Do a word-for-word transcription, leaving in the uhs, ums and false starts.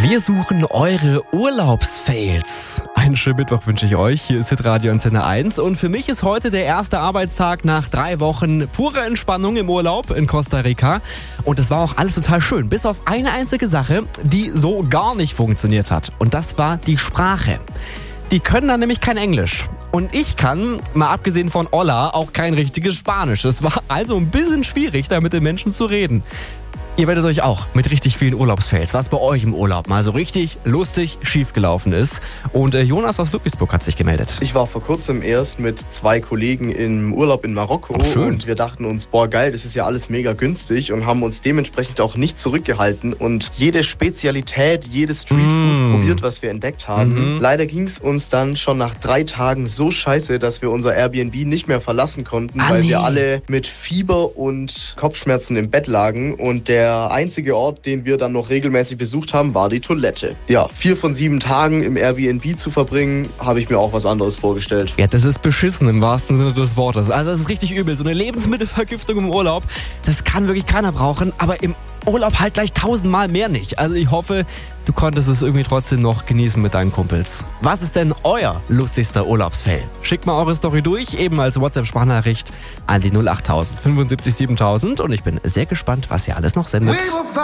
Wir suchen eure Urlaubsfails. Einen schönen Mittwoch wünsche ich euch. Hier ist Hitradio Antenne eins und für mich ist heute der erste Arbeitstag nach drei Wochen pure Entspannung im Urlaub in Costa Rica. Und es war auch alles total schön, bis auf eine einzige Sache, die so gar nicht funktioniert hat. Und das war die Sprache. Die können da nämlich kein Englisch. Und ich kann, mal abgesehen von Hola, auch kein richtiges Spanisch. Es war also ein bisschen schwierig, da mit den Menschen zu reden. Ihr werdet euch auch mit richtig vielen Urlaubsfails, was bei euch im Urlaub mal so richtig lustig schiefgelaufen ist. Und äh, Jonas aus Ludwigsburg hat sich gemeldet. Ich war vor kurzem erst mit zwei Kollegen im Urlaub in Marokko. Ach, schön. Und wir dachten uns, boah geil, das ist ja alles mega günstig und haben uns dementsprechend auch nicht zurückgehalten und jede Spezialität, jedes Streetfood Mm. probiert, was wir entdeckt haben. Mhm. Leider ging es uns dann schon nach drei Tagen so scheiße, dass wir unser Airbnb nicht mehr verlassen konnten, Ah, weil nee. wir alle mit Fieber und Kopfschmerzen im Bett lagen und der einzige Ort, den wir dann noch regelmäßig besucht haben, war die Toilette. Ja, vier von sieben Tagen im Airbnb zu verbringen, habe ich mir auch was anderes vorgestellt. Ja, das ist beschissen im wahrsten Sinne des Wortes. Also es ist richtig übel. So eine Lebensmittelvergiftung im Urlaub, das kann wirklich keiner brauchen. Aber im Urlaub halt gleich tausendmal mehr nicht. Also ich hoffe, du konntest es irgendwie trotzdem noch genießen mit deinen Kumpels. Was ist denn euer lustigster Urlaubsfail? Schickt mal eure Story durch, eben als WhatsApp-Sprachnachricht an die null acht tausend fünfundsiebzig siebentausend. Und ich bin sehr gespannt, was ihr alles noch sendet.